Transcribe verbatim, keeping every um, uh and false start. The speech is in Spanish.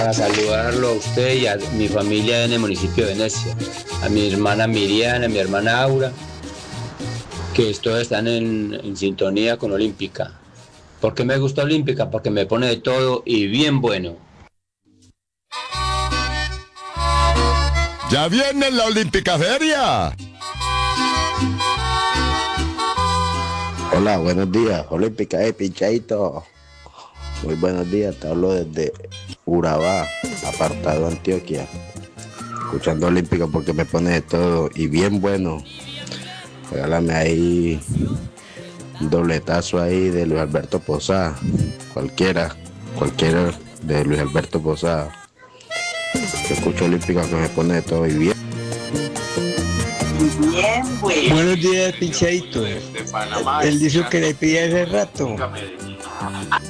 para saludarlo a usted y a mi familia en el municipio de Venecia, a mi hermana Miriam, a mi hermana Aura, que todos están en, en sintonía con Olímpica. ¿Por qué me gusta Olímpica? Porque me pone de todo y bien bueno. ¡Ya viene la Olímpica Feria! Hola, buenos días, Olímpica, eh, pinchadito. Muy buenos días, te hablo desde Urabá, apartado Antioquia. Escuchando Olímpica porque me pone de todo y bien bueno. Regálame ahí un dobletazo ahí de Luis Alberto Posada. Cualquiera, cualquiera de Luis Alberto Posada. Yo escucho Olímpica que me pone de todo y bien. Bien, güey. Buenos días, pinchadito. Él dijo que le pide hace rato.